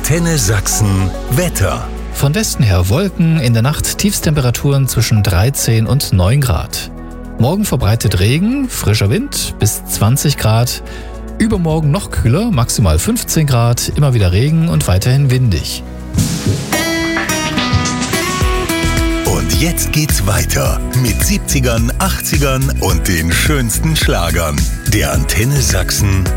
Antenne Sachsen Wetter. Von Westen her Wolken, in der Nacht Tiefstemperaturen zwischen 13 und 9 Grad. Morgen verbreitet Regen, frischer Wind bis 20 Grad. Übermorgen noch kühler, maximal 15 Grad, immer wieder Regen und weiterhin windig. Und jetzt geht's weiter mit 70ern, 80ern und den schönsten Schlagern. Der Antenne Sachsen